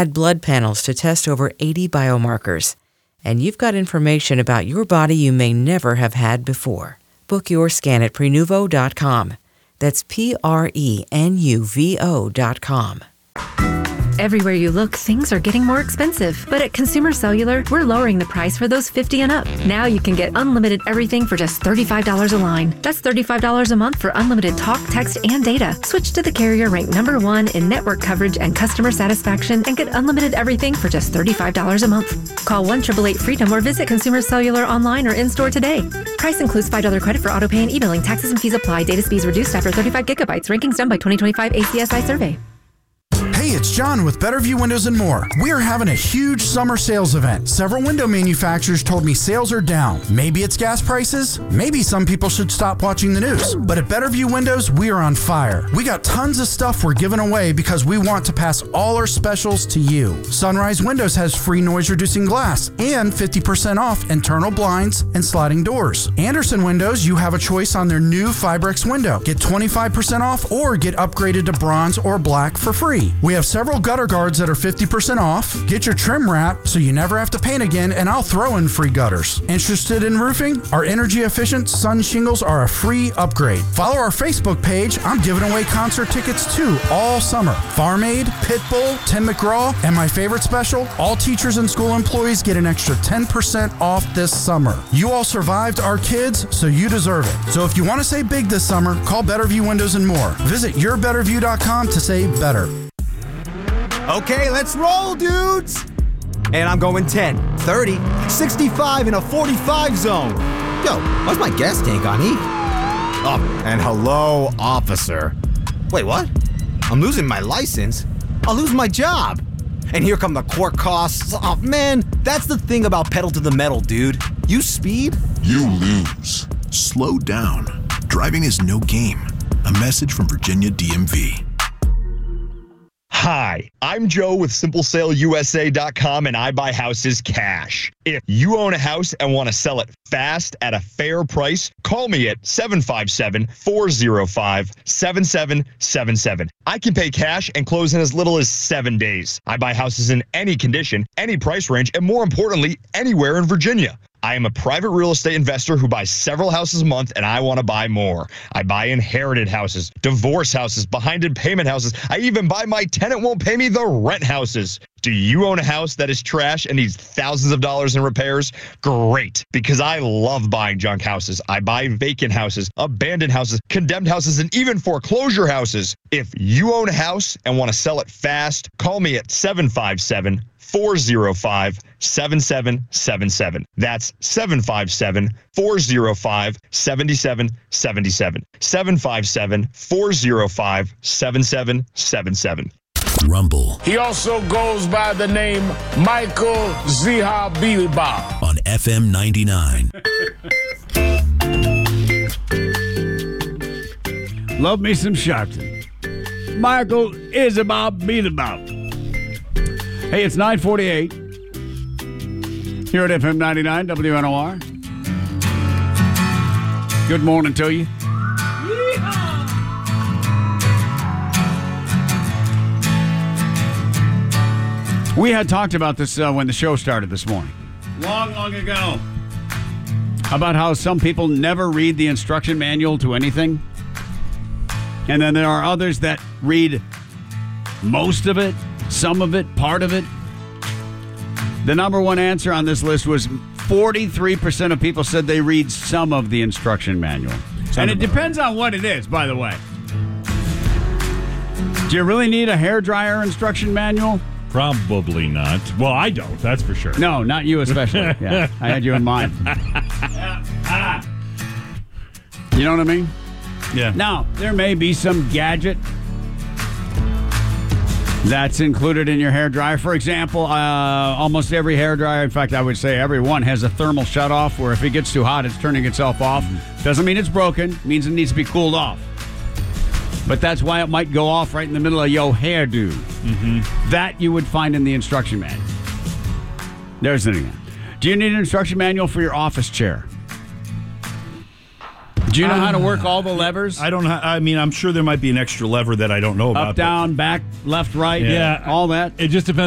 Add blood panels to test over 80 biomarkers. And you've got information about your body you may never have had before. Book your scan at Prenuvo.com. That's Prenuvo.com. Everywhere you look, things are getting more expensive. But at Consumer Cellular, we're lowering the price for those 50 and up. Now you can get unlimited everything for just $35 a line. That's $35 a month for unlimited talk, text, and data. Switch to the carrier ranked #1 in network coverage and customer satisfaction and get unlimited everything for just $35 a month. Call 1-888-FREEDOM or visit Consumer Cellular online or in-store today. Price includes $5 credit for autopay and e-billing. Taxes and fees apply. Data speeds reduced after 35 gigabytes. Rankings done by 2025 ACSI survey. Hey, it's John with Better View Windows and More. We are having a huge summer sales event. Several window manufacturers told me sales are down. Maybe it's gas prices. Maybe some people should stop watching the news. But at Better View Windows, we are on fire. We got tons of stuff we're giving away because we want to pass all our specials to you. Sunrise Windows has free noise-reducing glass and 50% off internal blinds and sliding doors. Anderson Windows, you have a choice on their new Fibrex window. Get 25% off or get upgraded to bronze or black for free. We have several gutter guards that are 50% off. Get your trim wrap so you never have to paint again, and I'll throw in free gutters. Interested in roofing? Our energy-efficient sun shingles are a free upgrade. Follow our Facebook page. I'm giving away concert tickets too all summer. Farm Aid, Pitbull, Tim McGraw, and my favorite special, all teachers and school employees get an extra 10% off this summer. You all survived our kids, so you deserve it. So if you want to say big this summer, call Better View Windows and More. Visit yourbetterview.com to say better. Okay, let's roll, dudes! And I'm going 10, 30, 65 in a 45 zone. Yo, why's my gas tank on E? Oh, and hello, officer. Wait, what? I'm losing my license? I'll lose my job. And here come the court costs. Oh, man, that's the thing about pedal to the metal, dude. You speed, you lose. Slow down. Driving is no game. A message from Virginia DMV. Hi, I'm Joe with SimpleSaleUSA.com, and I buy houses cash. If you own a house and want to sell it fast at a fair price, call me at 757-405-7777. I can pay cash and close in as little as 7 days. I buy houses in any condition, any price range, and more importantly, anywhere in Virginia. I am a private real estate investor who buys several houses a month, and I want to buy more. I buy inherited houses, divorce houses, behind-in-payment houses. I even buy my tenant won't pay me the rent houses. Do you own a house that is trash and needs thousands of dollars in repairs? Great, because I love buying junk houses. I buy vacant houses, abandoned houses, condemned houses, and even foreclosure houses. If you own a house and want to sell it fast, call me at 757-405-7777. That's 757-405-7777. 757-405-7777. Rumble. He also goes by the name Michael Ziha Bilbao on FM 99. Love me some Sharpton. Michael is about Bilbao. Hey, it's 9:48 here at FM 99 WNOR. Good morning to you. We had talked about this when the show started this morning. Long ago. About how some people never read the instruction manual to anything. And then there are others that read most of it, some of it, part of it. The number one answer on this list was 43% of people said they read some of the instruction manual. And it depends on what it is, by the way. Do you really need a hairdryer instruction manual? Probably not. Well, I don't, that's for sure. No, not you especially. Yeah, I had you in mind. You know what I mean? Yeah. Now, there may be some gadget that's included in your hairdryer. For example, almost every hairdryer, in fact, I would say every one, has a thermal shutoff where if it gets too hot, it's turning itself off. Doesn't mean it's broken. It means it needs to be cooled off. But that's why it might go off right in the middle of your hairdo. Mm-hmm. That you would find in the instruction manual. There's an example. Do you need an instruction manual for your office chair? Do you know how to work all the levers? I don't. I mean, I'm sure there might be an extra lever that I don't know about. Up, down, back, left, right, yeah, all that. It just depends